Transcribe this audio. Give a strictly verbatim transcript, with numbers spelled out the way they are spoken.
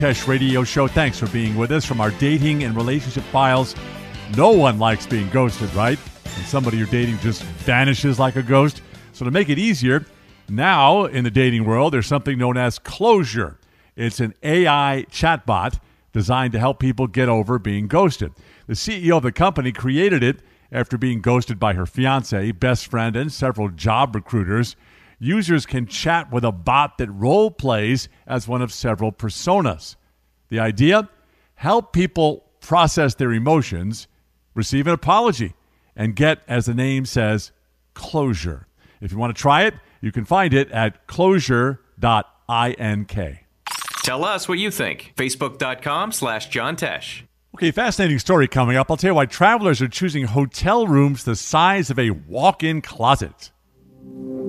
Tesh Radio Show. Thanks for being with us. From our dating and relationship files, no one likes being ghosted, right? And somebody you're dating just vanishes like a ghost. So to make it easier, now in the dating world, there's something known as Closure. It's an A I chatbot designed to help people get over being ghosted. The C E O of the company created it after being ghosted by her fiancé, best friend, and several job recruiters. Users can chat with a bot that role plays as one of several personas. The idea? Help people process their emotions, receive an apology, and get, as the name says, closure. If you want to try it, you can find it at closure dot ink. Tell us what you think. Facebook.com slash John Tesh. Okay, fascinating story coming up. I'll tell you why travelers are choosing hotel rooms the size of a walk-in closet.